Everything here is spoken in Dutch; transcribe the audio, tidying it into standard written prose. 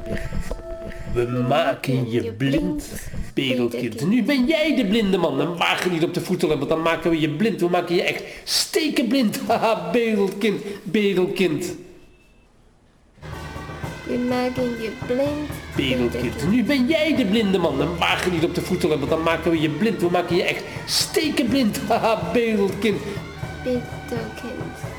We maken je blind, bedelkind. Nu ben jij de blinde man. En waag je niet op de voetelen, want dan maken we je blind. We maken je echt stekenblind. Haha, bedelkind, bedelkind. We maken je blind, Bedelkind. Nu ben jij de blinde man. En waag je niet op de voetelen, want dan maken we je blind. We maken je echt stekenblind. Haha, bedelkind. bedelkind.